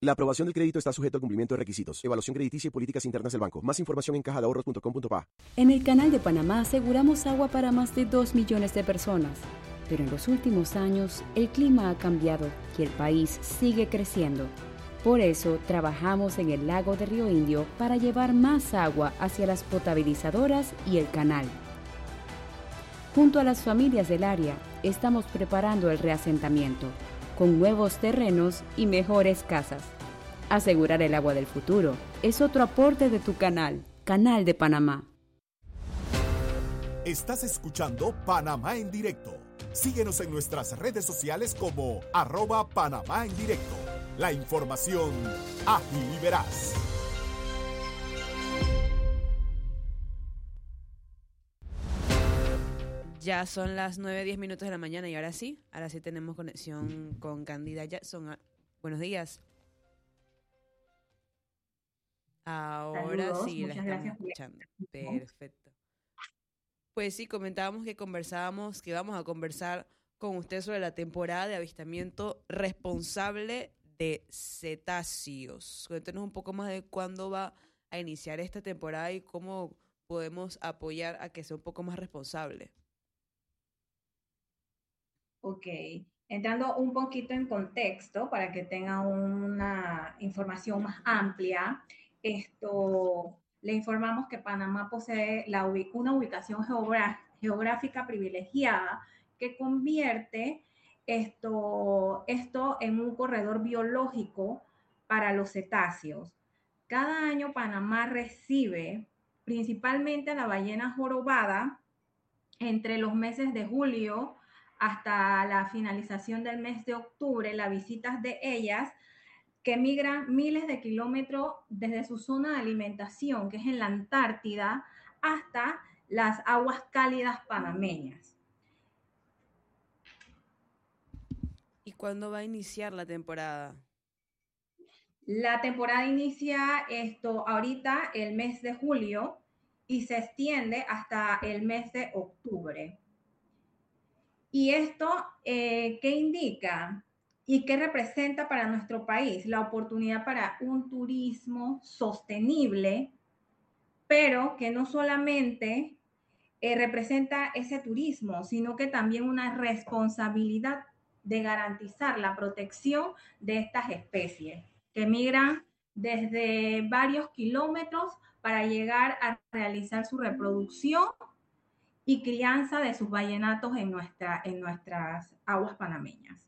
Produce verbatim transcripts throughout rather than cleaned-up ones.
La aprobación del crédito está sujeto al cumplimiento de requisitos, evaluación crediticia y políticas internas del banco. Más información en caja de ahorros punto com punto pa. En el Canal de Panamá aseguramos agua para más de dos millones de personas. Pero en los últimos años, el clima ha cambiado y el país sigue creciendo. Por eso, trabajamos en el lago de Río Indio para llevar más agua hacia las potabilizadoras y el canal. Junto a las familias del área, estamos preparando el reasentamiento, con nuevos terrenos y mejores casas. Asegurar el agua del futuro es otro aporte de tu canal, Canal de Panamá. Estás escuchando Panamá en Directo. Síguenos en nuestras redes sociales como arroba Panamá en Directo. La información ágil y veraz. Ya son las nueve diez minutos de la mañana y ahora sí, ahora sí tenemos conexión con Candida Jackson. Buenos días. Ahora Saludos, sí, la muchas estamos gracias. escuchando. Perfecto. Pues sí, comentábamos que conversábamos, que vamos a conversar con usted sobre la temporada de avistamiento responsable de cetáceos. Cuéntenos un poco más de cuándo va a iniciar esta temporada y cómo podemos apoyar a que sea un poco más responsable. Ok, entrando un poquito en contexto para que tengan una información más amplia, esto, le informamos que Panamá posee la, una ubicación geográfica privilegiada que convierte esto, esto en un corredor biológico para los cetáceos. Cada año Panamá recibe principalmente a la ballena jorobada entre los meses de julio hasta la finalización del mes de octubre, las visitas de ellas que migran miles de kilómetros desde su zona de alimentación, que es en la Antártida, hasta las aguas cálidas panameñas. ¿Y cuándo va a iniciar la temporada? La temporada inicia esto ahorita el mes de julio y se extiende hasta el mes de octubre. ¿Y esto eh, qué indica y qué representa para nuestro país? La oportunidad para un turismo sostenible, pero que no solamente eh, representa ese turismo, sino que también una responsabilidad de garantizar la protección de estas especies que migran desde varios kilómetros para llegar a realizar su reproducción y crianza de sus ballenatos en, nuestra, en nuestras aguas panameñas.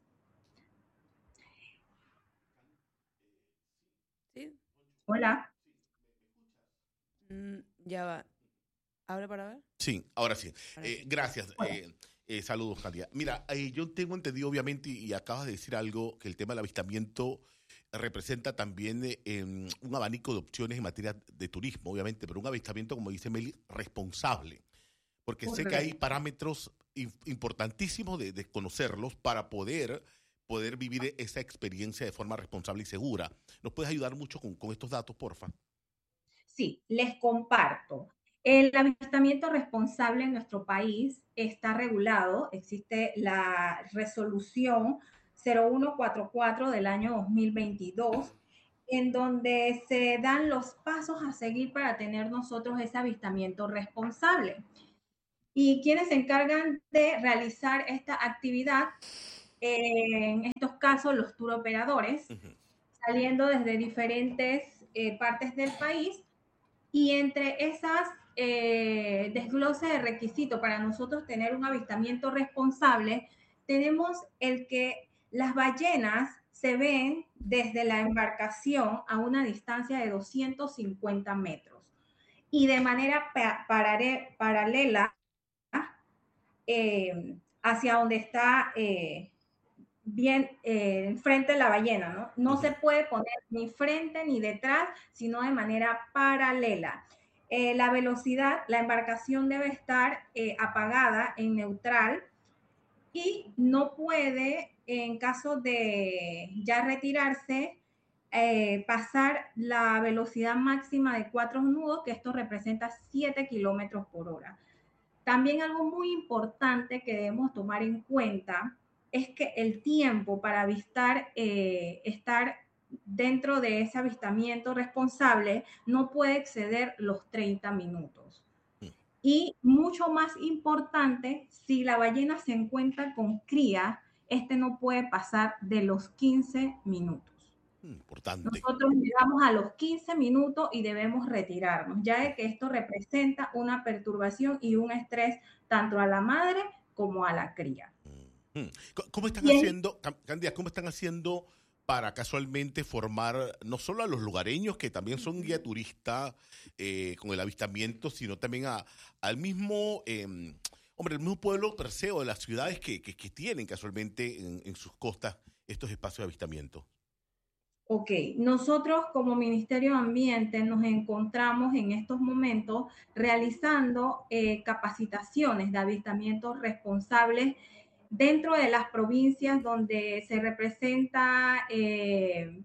¿Sí? Hola. Mm, ya va. ¿Habla para ver? Sí, ahora sí. Ahora Eh, sí. gracias. Eh, eh, saludos, Katia. Mira, eh, yo tengo entendido, obviamente, y, y acabas de decir algo, que el tema del avistamiento representa también eh, em, un abanico de opciones en materia de turismo, obviamente, pero un avistamiento, como dice Meli, responsable. Porque sé que hay parámetros in- importantísimos de, de conocerlos para poder, poder vivir esa experiencia de forma responsable y segura. ¿Nos puedes ayudar mucho con, con estos datos, porfa? Sí, les comparto. El avistamiento responsable en nuestro país está regulado. Existe la resolución cero uno cuatro cuatro del año dos mil veintidós, en donde se dan los pasos a seguir para tener nosotros ese avistamiento responsable. ¿Y quienes se encargan de realizar esta actividad? Eh, en estos casos, los tour operadores, Uh-huh. saliendo desde diferentes eh, partes del país. Y entre esas eh, desglose de requisitos para nosotros tener un avistamiento responsable, tenemos el que las ballenas se ven desde la embarcación a una distancia de doscientos cincuenta metros y de manera pa parare paralela eh, hacia donde está eh, bien eh, frente de la ballena, ¿no? No uh-huh. se puede poner ni frente ni detrás, sino de manera paralela. Eh, la velocidad, la embarcación debe estar eh, apagada en neutral y no puede, en caso de ya retirarse, eh, pasar la velocidad máxima de cuatro nudos, que esto representa siete kilómetros por hora. También algo muy importante que debemos tomar en cuenta es que el tiempo para avistar, eh, estar dentro de ese avistamiento responsable no puede exceder los treinta minutos. Y mucho más importante, si la ballena se encuentra con cría, este no puede pasar de los quince minutos. Importante. Nosotros llegamos a los quince minutos y debemos retirarnos, ya que esto representa una perturbación y un estrés tanto a la madre como a la cría. ¿Cómo están Bien. haciendo, Cándida, cómo están haciendo para casualmente formar no solo a los lugareños, que también son guía turista eh, con el avistamiento, sino también a, al mismo, eh, hombre, el mismo pueblo perseo de las ciudades que, que, que tienen casualmente en, en sus costas estos espacios de avistamiento? Ok, nosotros como Ministerio de Ambiente nos encontramos en estos momentos realizando eh, capacitaciones de avistamientos responsables dentro de las provincias donde se representa eh,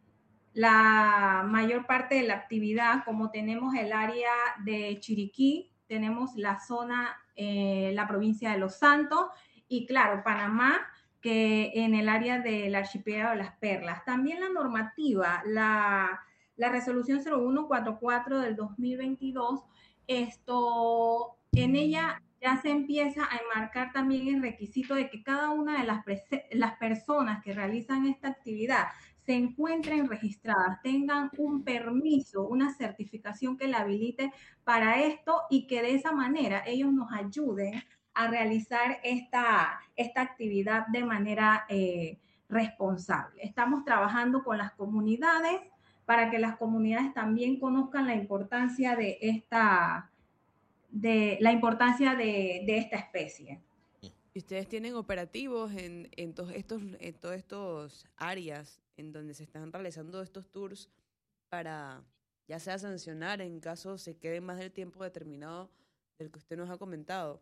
la mayor parte de la actividad, como tenemos el área de Chiriquí, tenemos la zona, eh, la provincia de Los Santos y claro, Panamá, que en el área del archipiélago de las Perlas. También la normativa, la, la resolución cero uno cuarenta y cuatro del dos mil veintidós, esto, en ella ya se empieza a enmarcar también el requisito de que cada una de las, las personas que realizan esta actividad se encuentren registradas, tengan un permiso, una certificación que la habilite para esto y que de esa manera ellos nos ayuden a realizar esta, esta actividad de manera eh, responsable. Estamos trabajando con las comunidades para que las comunidades también conozcan la importancia de esta, de, la importancia de, de esta especie. ¿Y ustedes tienen operativos en, en todos estos, en todos estos áreas en donde se están realizando estos tours para ya sea sancionar en caso se quede más del tiempo determinado del que usted nos ha comentado?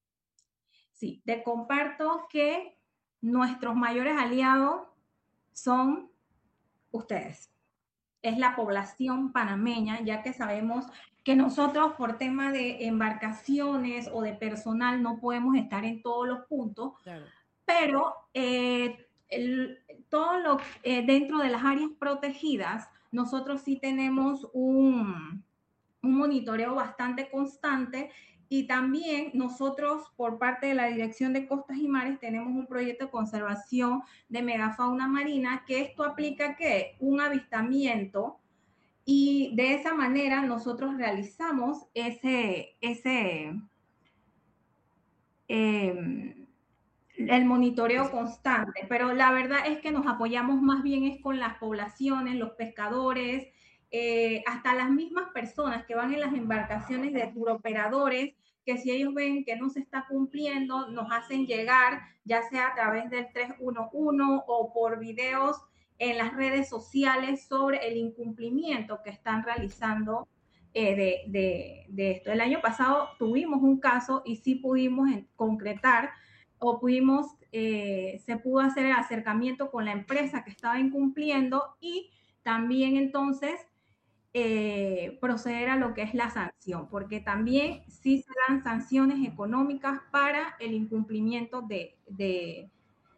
Sí, te comparto que nuestros mayores aliados son ustedes. Es la población panameña, ya que sabemos que nosotros por tema de embarcaciones o de personal no podemos estar en todos los puntos, claro. Pero eh, el, todo lo eh, dentro de las áreas protegidas, nosotros sí tenemos un, un monitoreo bastante constante. Y también nosotros, por parte de la Dirección de Costas y Mares, tenemos un proyecto de conservación de megafauna marina, que esto aplica que un avistamiento, y de esa manera nosotros realizamos ese, ese eh, el monitoreo constante. Pero la verdad es que nos apoyamos más bien es con las poblaciones, los pescadores, Eh, hasta las mismas personas que van en las embarcaciones de turoperadores, que si ellos ven que no se está cumpliendo, nos hacen llegar, ya sea a través del tres uno uno o por videos en las redes sociales sobre el incumplimiento que están realizando eh, de, de, de esto. El año pasado tuvimos un caso y sí pudimos concretar o pudimos, eh, se pudo hacer el acercamiento con la empresa que estaba incumpliendo y también entonces Eh, proceder a lo que es la sanción, porque también sí se dan sanciones económicas para el incumplimiento de, de,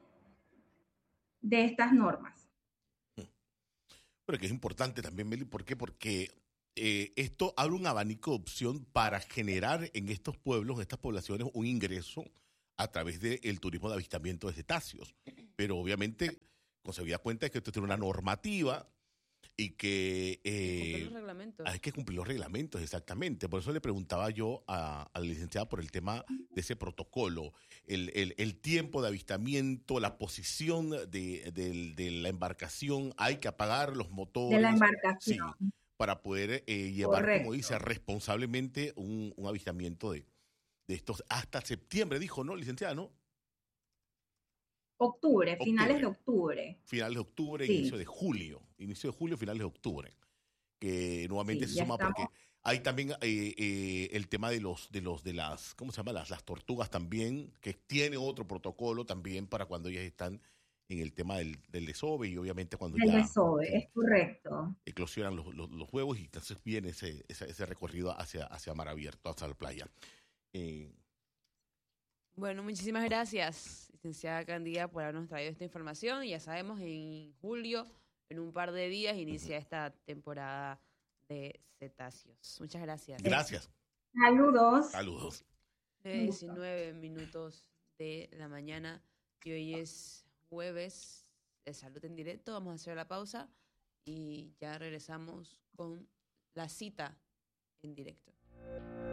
de estas normas. Pero que es importante también, Meli, ¿por qué? Porque eh, esto abre un abanico de opción para generar en estos pueblos, en estas poblaciones, un ingreso a través del turismo de avistamiento de cetáceos. Pero obviamente, con se había cuenta de que esto tiene una normativa y que eh, los reglamentos. hay que cumplir los reglamentos, exactamente. Por eso le preguntaba yo a, a la licenciada por el tema de ese protocolo, el, el, el tiempo de avistamiento, la posición de, de, de la embarcación, hay que apagar los motores. De la embarcación. Sí, para poder eh, llevar, Correcto. Como dice, responsablemente un, un avistamiento de, de estos hasta septiembre, dijo, ¿no, licenciada, no? Octubre, Octubre. finales de octubre. Finales de octubre, sí. inicio de julio. Inicio de julio, finales de octubre. Que nuevamente sí, se suma estamos. porque hay también eh, eh, el tema de los, de los, de las, ¿cómo se llama? Las, las tortugas también, que tiene otro protocolo también para cuando ellas están en el tema del, del desove y obviamente cuando del ya desove, sí, es correcto. eclosionan los, los, los huevos y entonces viene ese, ese, ese recorrido hacia, hacia mar abierto, hacia la playa. Eh, Bueno, muchísimas gracias, licenciada Cándida, por habernos traído esta información. Y ya sabemos, en julio en un par de días inicia esta temporada de cetáceos. Muchas gracias. Gracias. Saludos. Saludos. diecinueve minutos de la mañana y hoy es jueves de Salud en Directo. Vamos a hacer la pausa y ya regresamos con la cita en directo.